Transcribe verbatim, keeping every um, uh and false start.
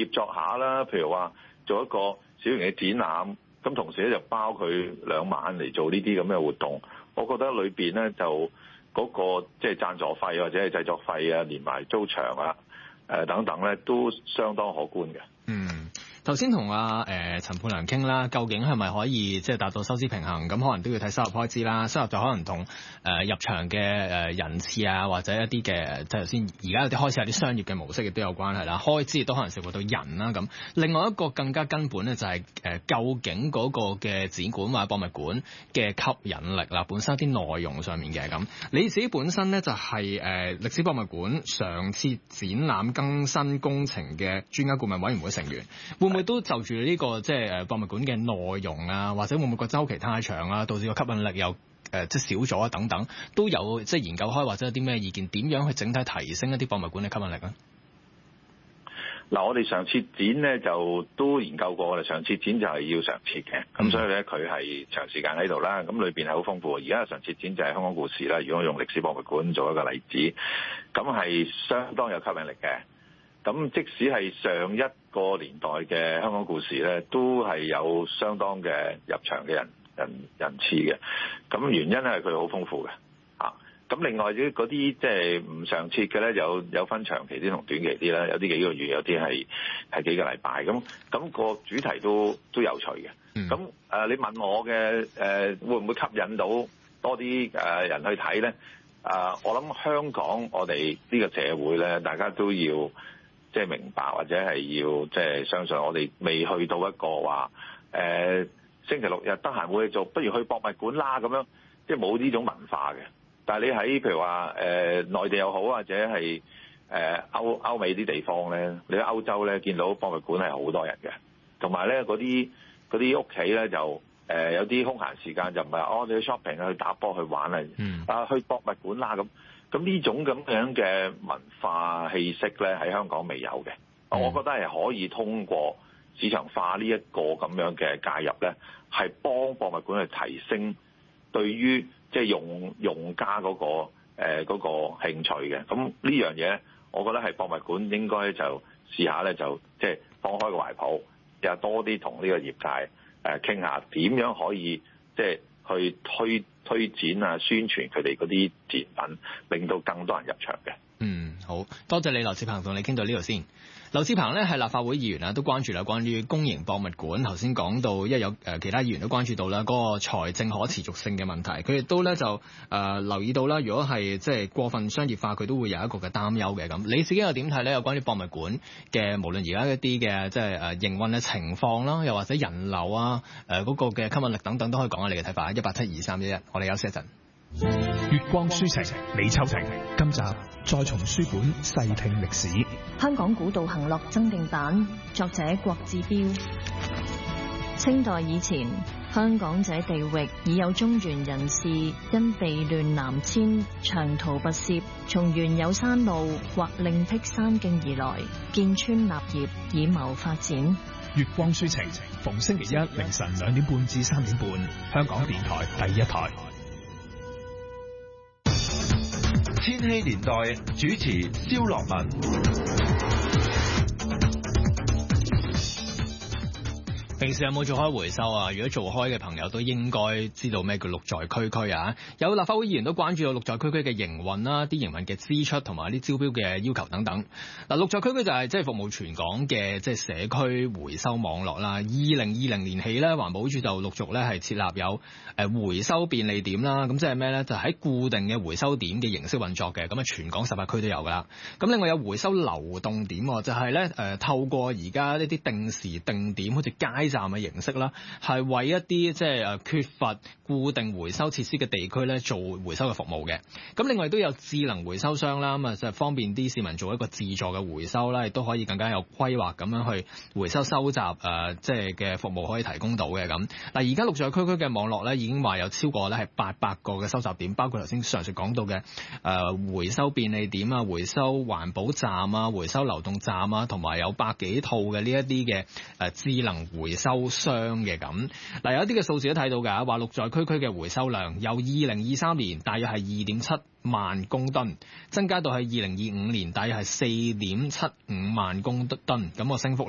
協作下啦，譬如話做一個小型嘅展覽，咁同時咧就包佢兩晚嚟做呢啲咁嘅活動。我覺得裏邊咧就嗰個即係贊助費或者係製作費啊，連埋租場啊、誒等等咧，都相當可觀嘅。 嗯。頭先同阿誒陳沛良傾啦，究竟係咪可以即係達到收支平衡？咁可能都要睇收入開支啦。收入就可能同誒、呃、入場嘅誒人次啊，或者一啲嘅即係頭先而家有啲開始有啲商業嘅模式亦都有關係啦。開支亦都可能涉及到人啦咁。另外一個更加根本咧就係、是、誒、呃、究竟嗰個嘅展館或者博物館嘅吸引力啦，本身一啲內容上面嘅咁。你自己本身咧就係、是、誒、呃、歷史博物館常設展覽更新工程嘅專家顧問委員會成員。會唔會都就住呢、這個即係誒博物館嘅內容啊，或者會唔會個周期太長啊，導致個吸引力又誒、呃、即係少咗啊等等，都有即係研究開或者有啲咩意見？點樣去整體提升一啲博物館嘅吸引力咧？ 嗱，我哋常設展咧就都研究過，我哋常設展就係要常設嘅，咁所以咧佢係長時間喺度啦，咁裏邊係好豐富。而家嘅常設展就係香港故事啦，如果我用歷史博物館做一個例子，咁係相當有吸引力嘅。咁即使係上一個年代嘅香港故事咧，都係有相當嘅入場嘅人人人次嘅。咁原因咧係佢好豐富嘅嚇。咁另外啲嗰啲即係唔常設嘅咧，有有分長期啲同短期啲啦，有啲幾個月，有啲係係幾個禮拜。咁咁個主題都都有趣嘅。咁誒、呃，你問我嘅誒、呃、會唔會吸引到多啲誒人去睇咧？啊、呃，我諗香港我哋呢個社會咧，大家都要。即係明白，或者係要即係相信，我哋未去到一個話誒、呃、星期六日得閒冇嘢做，不如去博物館啦咁樣，即係冇呢種文化嘅。但係你喺譬如話誒、呃、內地又好，或者係誒、呃、歐歐美啲地方咧，你喺歐洲咧見到博物館係好多人嘅，同埋咧嗰啲嗰啲屋企咧就誒、呃、有啲空閒時間就唔係哦，你去 shopping 去打波去玩啊，嗯、啊去博物館啦咁。咁呢種咁樣嘅文化氣息咧，喺香港未有嘅。嗯、我覺得係可以通過市場化呢一個咁樣嘅介入咧，係幫博物館去提升對於即係用用家嗰、嗰個誒嗰、呃嗰個興趣嘅。咁呢樣嘢，我覺得係博物館應該就試下咧，就即係放開個懷抱，又多啲同呢個業界誒傾下點樣可以即係去推。推展啊，宣傳佢哋嗰啲展品，令到更多人入場嘅。嗯， 好多謝你，劉志鵬，同你傾到呢度先。劉志鵬咧係立法會議員啊，都關注啦，關於公營博物館。頭先講到，因為有誒其他議員都關注到啦，嗰個財政可持續性嘅問題。佢亦都咧就誒、呃、留意到啦，如果係即係過分商業化，佢都會有一個嘅擔憂嘅。咁你自己又點睇咧？有關於博物館嘅，無論而家一啲嘅即係誒營運嘅情況啦，又或者人流啊，誒、呃、嗰、那個嘅吸引力等等，都可以講下你嘅睇法。一八七二三一一，我哋休息一陣。 月光書情，李秋晴。今集再從書本細聽歷史。 香港古道行樂增訂版，作者郭志標。清代以前，香港這地域已有中原人士因避亂南遷，長途跋涉，從原有山路或另闢山徑而來，建村立業，以謀發展。 月光書情，逢星期一凌晨兩點半至三點半，香港電台第一台。 千禧年代主持蕭樂文。 平時有冇做開回收啊？如果做開嘅朋友都應該知道咩叫綠在區區啊！有立法會議員都關注到綠在區區嘅營運啦、啲營運嘅支出同埋啲招標嘅要求等等。嗱，綠在區區就係即係服務全港嘅即係社區回收網絡啦。二零二零年起咧，環保署就陸續咧係設立有誒回收便利點啦。咁即係咩咧？就喺固定嘅回收點嘅形式運作嘅。咁啊，全港十八區都有噶啦。咁另外有回收流動點，就係咧誒透過而家呢啲定時定點，好似街站嘅形式啦，係為一啲即係誒缺乏固定回收設施嘅地區咧做回收嘅服務嘅。咁另外都有智能回收箱啦，咁啊就係方便啲市民做一個自助嘅回收啦，亦都可以更加有規劃咁樣去回收收集誒即係嘅服務可以提供到嘅咁。嗱，而家綠在區區嘅網絡咧已經話有超過咧係八百個嘅收集點，包括頭先上述講到嘅誒回收便利點啊、回收環保站啊、回收流動站啊，同埋有百幾套嘅呢一啲嘅誒智能回收箱嘅咁。嗱，有一啲嘅數字都睇到㗎，話綠在區區嘅回收量由二零二三年大約係二點七萬公噸，增加到係二零二五年大約係四點七五萬公噸，咁個升幅